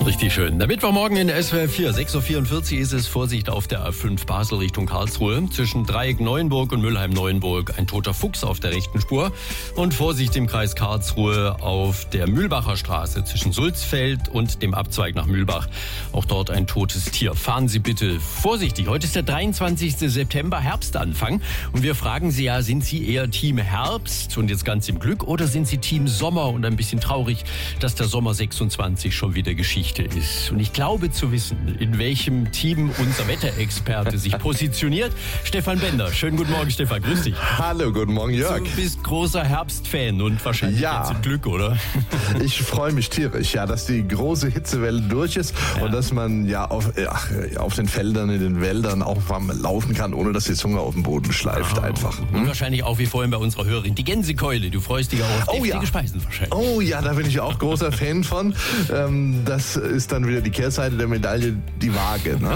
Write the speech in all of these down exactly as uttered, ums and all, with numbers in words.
Richtig schön. Der Mittwochmorgen in S W R vier, sechs Uhr vierundvierzig ist es. Vorsicht auf der A fünf Basel Richtung Karlsruhe. Zwischen Dreieck Neuenburg und Mülheim-Neuenburg ein toter Fuchs auf der rechten Spur. Und Vorsicht im Kreis Karlsruhe auf der Mühlbacher Straße zwischen Sulzfeld und dem Abzweig nach Mühlbach. Auch dort ein totes Tier. Fahren Sie bitte vorsichtig. Heute ist der dreiundzwanzigste September, Herbstanfang. Und wir fragen Sie ja, sind Sie eher Team Herbst und jetzt ganz im Glück oder sind Sie Team Sommer und ein bisschen traurig, dass der Sommer sechsundzwanzig schon wieder Geschichte ist. Und ich glaube zu wissen, in welchem Team unser Wetterexperte sich positioniert. Stefan Bender. Schönen guten Morgen, Stefan. Grüß dich. Hallo, guten Morgen, Jörg. Du bist großer Herbstfan und wahrscheinlich ja. jetzt im Glück, oder? Ich freue mich tierisch, ja, dass die große Hitzewelle durch ist ja. und dass man ja auf, ach, auf den Feldern, in den Wäldern auch warm laufen kann, ohne dass die Zunge auf den Boden schleift. Oh. einfach. Hm? Und wahrscheinlich auch wie vorhin bei unserer Hörerin, die Gänsekeule. Du freust dich auch auf oh, deftige ja. Speisen wahrscheinlich. Oh ja, da bin ich auch großer Fan von. Ähm, das ist dann wieder die Kehrseite der Medaille, die Waage. Ne?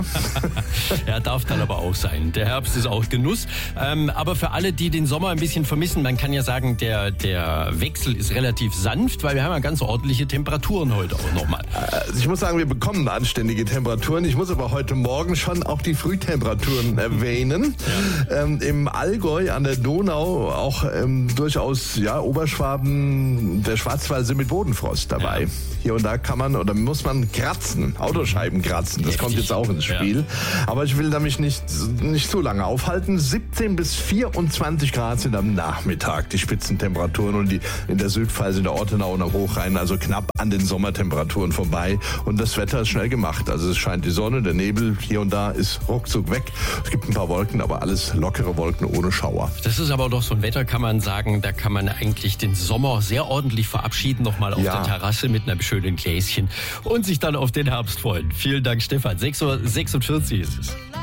Ja, darf dann aber auch sein. Der Herbst ist auch Genuss. Ähm, aber für alle, die den Sommer ein bisschen vermissen, man kann ja sagen, der, der Wechsel ist relativ sanft, weil wir haben ja ganz ordentliche Temperaturen heute auch nochmal. Also ich muss sagen, wir bekommen anständige Temperaturen. Ich muss aber heute Morgen schon auch die Frühtemperaturen erwähnen. Ja. Ähm, Im Allgäu an der Donau auch ähm, durchaus ja, Oberschwaben, der Schwarzwald sind mit Bodenfrost dabei. Ja. Hier und da kann man oder muss man kratzen, Autoscheiben kratzen. Das Heftig. Kommt jetzt auch ins Spiel. Ja. Aber ich will da mich nicht, nicht zu lange aufhalten. siebzehn bis vierundzwanzig Grad sind am Nachmittag die Spitzentemperaturen und die in der Südpfalz, in der Ortenau und am Hochrhein, also knapp an den Sommertemperaturen vorbei. Und das Wetter ist schnell gemacht. Also es scheint die Sonne, der Nebel hier und da ist ruckzuck weg. Es gibt ein paar Wolken, aber alles lockere Wolken ohne Schauer. Das ist aber doch so ein Wetter, kann man sagen, da kann man eigentlich den Sommer sehr ordentlich verabschieden, nochmal auf ja. der Terrasse mit einem schönen Gläschen und sich dann auf den Herbst freuen. Vielen Dank, Stefan. sechs Uhr sechsundvierzig ist es.